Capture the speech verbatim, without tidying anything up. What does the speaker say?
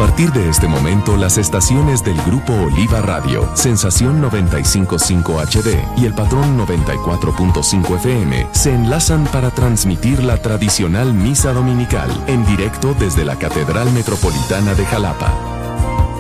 partir de este momento, las estaciones del Grupo Oliva Radio, Sensación noventa y cinco punto cinco H D y El Patrón noventa y cuatro punto cinco F M se enlazan para transmitir la tradicional misa dominical en directo desde la Catedral Metropolitana de Jalapa.